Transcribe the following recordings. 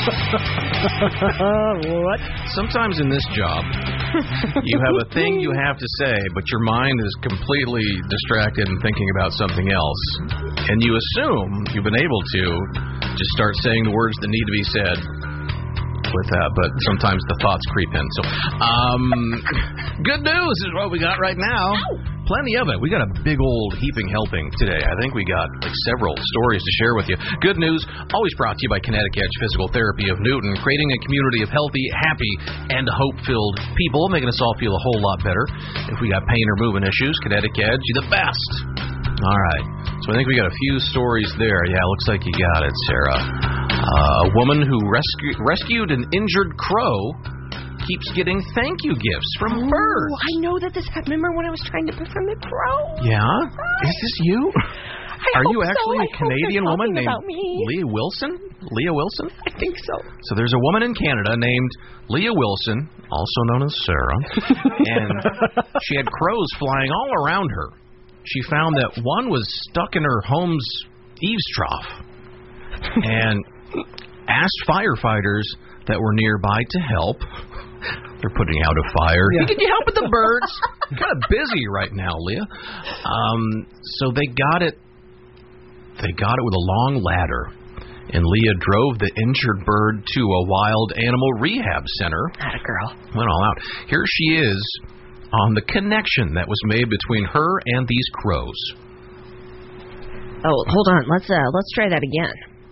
What? Sometimes in this job, you have a thing you have to say, but your mind is completely distracted and thinking about something else. And you assume you've been able to just start saying the words that need to be said with that, but sometimes the thoughts creep in. So, good news is what we got right now. Plenty of it. We got a big old heaping helping today. I think we got several stories to share with you. Good news, always brought to you by Kinetic Edge Physical Therapy of Newton, creating a community of healthy, happy, and hope-filled people, making us all feel a whole lot better. If we got pain or movement issues, Kinetic Edge, you're the best. All right. So I think we got a few stories there. Yeah, looks like you got it, Sarah. A woman who rescued an injured crow keeps getting thank you gifts from birds. I know that this happened. Remember when I was trying to befriend the crow? Yeah? Is this you? Are you actually a Canadian woman named Leah Wilson? Leah Wilson? I think so. So there's a woman in Canada named Leah Wilson, also known as Sarah, and she had crows flying all around her. She found that one was stuck in her home's eaves trough and asked firefighters that were nearby to help. They're putting out a fire. Yeah. Can you help with the birds? I'm kind of busy right now, Leah. So they got it. They got it with a long ladder, and Leah drove the injured bird to a wild animal rehab center. Atta girl. Went all out. Here she is on the connection that was made between her and these crows. Oh, hold on. Let's try that again.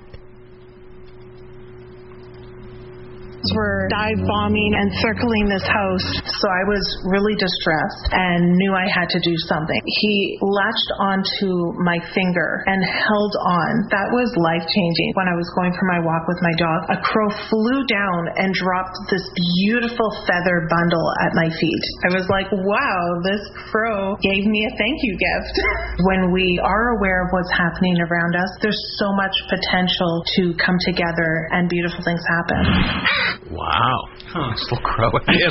Were dive bombing and circling this house, so I was really distressed and knew I had to do something. He latched onto my finger and held on. That was life-changing. When I was going for my walk with my dog, a crow flew down and dropped this beautiful feather bundle at my feet. I was like, wow, this crow gave me a thank you gift. When we are aware of what's happening around us, there's so much potential to come together and beautiful things happen. Wow. This little crow. You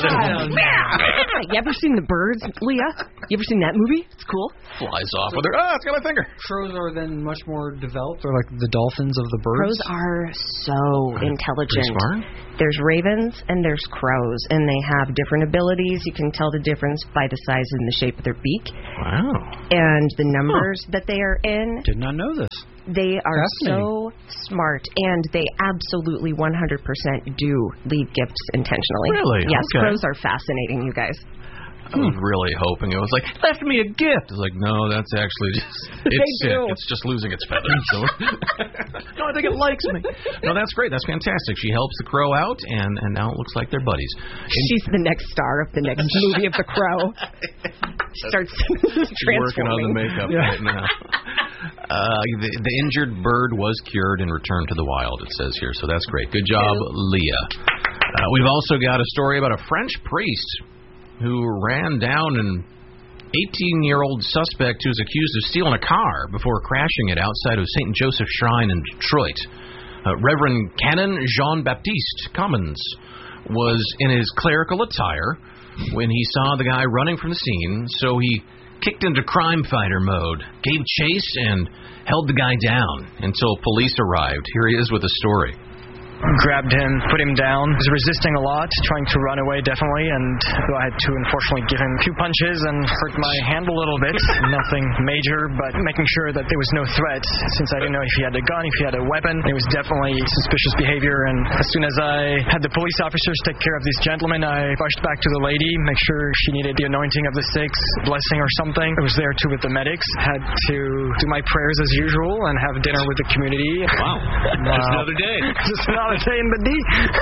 ever seen The Birds, Leah? You ever seen that movie? It's cool. Flies off with her. Oh, it's got my finger. Crows are then much more developed. They're like the dolphins of the birds. Crows are so intelligent. Smart. There's ravens and there's crows, and they have different abilities. You can tell the difference by the size and the shape of their beak. Wow. And the numbers that they are in. Did not know this. They are so smart, and they absolutely 100% do leave gifts intentionally. Really? Yes, okay. Crows are fascinating, you guys. I was really hoping it was like, left me a gift. It's like, no, that's actually just, it's sick. It's just losing its feathers. So. No, I think it likes me. No, that's great. That's fantastic. She helps the crow out, and now it looks like they're buddies. She's the next star of the next movie of The Crow. She starts transforming. Working on the makeup right now. The injured bird was cured and returned to the wild, it says here. So that's great. Good job, Leah. We've also got a story about a French priest who ran down an 18-year-old suspect who's accused of stealing a car before crashing it outside of St. Joseph Shrine in Detroit. Reverend Canon Jean-Baptiste Commons was in his clerical attire when he saw the guy running from the scene, so he kicked into crime fighter mode, gave chase, and held the guy down until police arrived. Here he is with a story. Grabbed him, put him down. He was resisting a lot, trying to run away definitely, and I had to unfortunately give him a few punches and hurt my hand a little bit. Nothing major, but making sure that there was no threat, since I didn't know if he had a gun, if he had a weapon. It was definitely suspicious behavior, and as soon as I had the police officers take care of this gentleman, I rushed back to the lady, make sure she needed the anointing of the six, blessing or something. I was there too with the medics, had to do my prayers as usual and have dinner with the community. Wow. Just another day. Just another day in the D.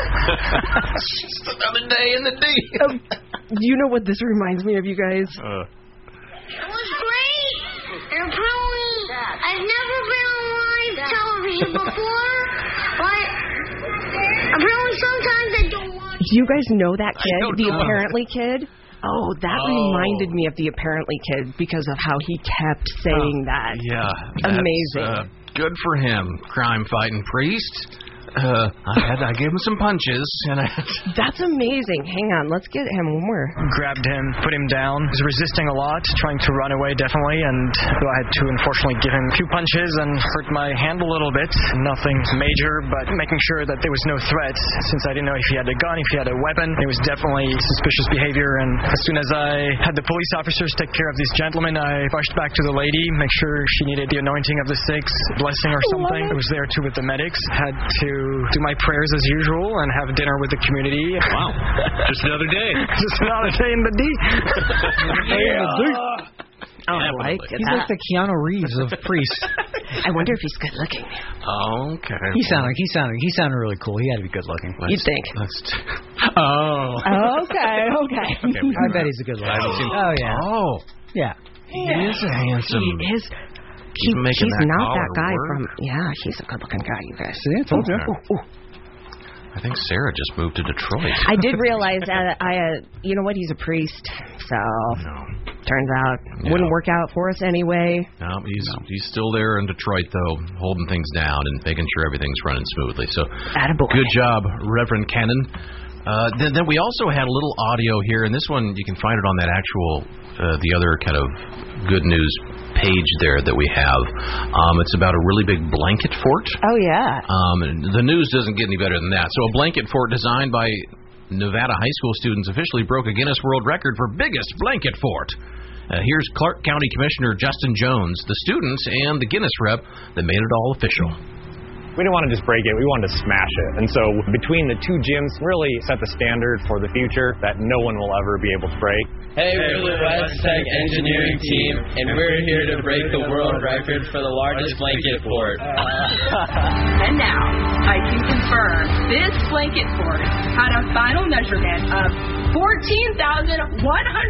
Just another day in the D. You know what this reminds me of, you guys? It was great. And apparently, I've never been on live television before. But apparently, sometimes I don't watch. Do you guys know that kid, the Apparently kid? Oh, that reminded me of the Apparently kid because of how he kept saying that. Yeah. Amazing. Good for him, crime-fighting priest. I gave him some punches, and That's amazing. Hang on, let's get him one more. Grabbed him, put him down. He was resisting a lot, trying to run away definitely, and I had to unfortunately give him a few punches and hurt my hand a little bit. Nothing major, but making sure that there was no threat, since I didn't know if he had a gun, if he had a weapon. It was definitely suspicious behavior, and as soon as I had the police officers take care of this gentleman, I rushed back to the lady, make sure she needed the anointing of the six, blessing or something. I was there too with the medics, had to do my prayers as usual and have dinner with the community. Wow. Just another day. Just another day in the D. Oh, I like He's like the Keanu Reeves of priests. I wonder if he's good looking. Okay. He sounded really cool. He had to be good looking. You'd think. Okay. I bet he's a good looking. Oh yeah. Oh. Yeah. He is a handsome. He is. He's not that guy from. Yeah, he's a good looking guy, you guys. See, I told you. I think Sarah just moved to Detroit. I did realize that you know what? He's a priest, so turns out wouldn't work out for us anyway. No, he's still there in Detroit though, holding things down and making sure everything's running smoothly. So, good job, Reverend Cannon. Then we also had a little audio here, and this one you can find it on that the other kind of good news page there that we have. It's about a really big blanket fort. Oh, yeah. The news doesn't get any better than that. So a blanket fort designed by Nevada high school students officially broke a Guinness World Record for biggest blanket fort. Here's Clark County Commissioner Justin Jones, the students, and the Guinness rep that made it all official. We didn't want to just break it, we wanted to smash it. And so between the two gyms, really set the standard for the future that no one will ever be able to break. Hey, we're the West Tech engineering team, and we're here to break the world record for the largest blanket fort. And now, I can confirm this blanket fort had a final measurement of 14,100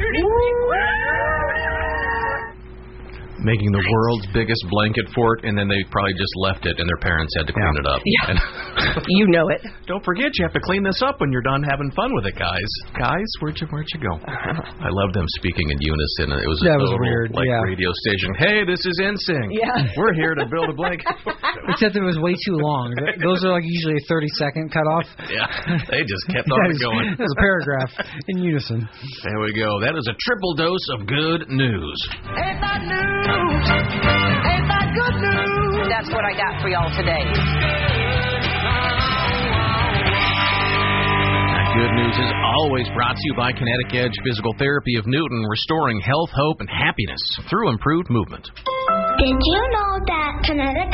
making the world's biggest blanket fort, and then they probably just left it, and their parents had to clean it up. Yeah. You know it. Don't forget, you have to clean this up when you're done having fun with it, guys. Guys, where'd you go? I love them speaking in unison. It was a total, weird, radio station. Hey, this is NSYNC. Yeah. We're here to build a blanket fort. Except it was way too long. Those are usually a 30-second cutoff. Yeah, they just kept on going. That was a paragraph in unison. There we go. That is a triple dose of good news. Ain't that news? Ain't that good news? That's what I got for y'all today. Good news is always brought to you by Kinetic Edge Physical Therapy of Newton, restoring health, hope, and happiness through improved movement. Did you know that Kinetic